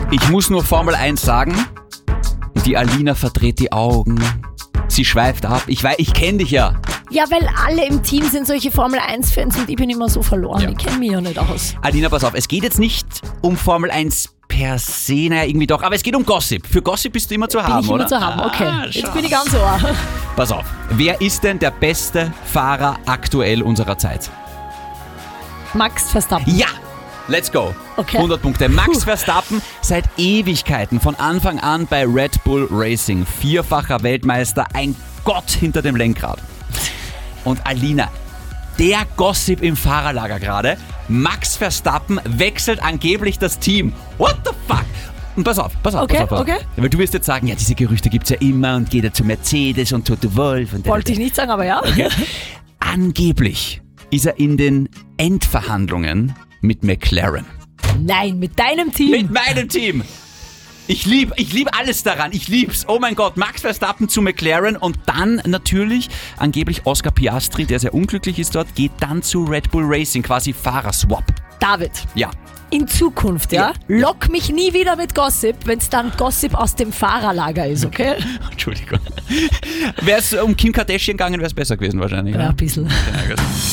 Ich muss nur Formel 1 sagen. Die Alina verdreht die Augen. Sie schweift ab. Ich kenne dich ja. Ja, weil alle im Team sind solche Formel-1-Fans und ich bin immer so verloren. Ich kenne mich ja nicht aus. Alina, pass auf. Es geht jetzt nicht um Formel 1 per se, naja, irgendwie doch. Aber es geht um Gossip. Für Gossip bist du immer zu haben, bin ich oder? immer zu haben, okay. Schau. Jetzt bin ich ganz ohr. Pass auf. Wer ist denn der beste Fahrer aktuell unserer Zeit? Max Verstappen. Ja! Let's go. Okay. 100 Punkte. Max Verstappen seit Ewigkeiten, von Anfang an bei Red Bull Racing. 4-facher Weltmeister, ein Gott hinter dem Lenkrad. Und Alina, der Gossip im Fahrerlager gerade. Max Verstappen wechselt angeblich das Team. What the fuck? Und pass auf. Okay. Weil du wirst jetzt sagen, ja, diese Gerüchte gibt's ja immer und geht er zu Mercedes und Toto Wolff. Und Wollte ich nicht sagen, aber ja. Okay. Angeblich ist er in den Endverhandlungen mit McLaren. Nein, mit deinem Team. Mit meinem Team. Ich lieb alles daran. Ich lieb's. Oh mein Gott, Max Verstappen zu McLaren und dann natürlich angeblich Oscar Piastri, der sehr unglücklich ist dort, geht dann zu Red Bull Racing, quasi Fahrerswap. David. Ja. In Zukunft, ja? Lock mich nie wieder mit Gossip, wenn es dann Gossip aus dem Fahrerlager ist, okay? Entschuldigung. Wäre es um Kim Kardashian gegangen, wäre es besser gewesen wahrscheinlich. Ja, ein bisschen. Ja,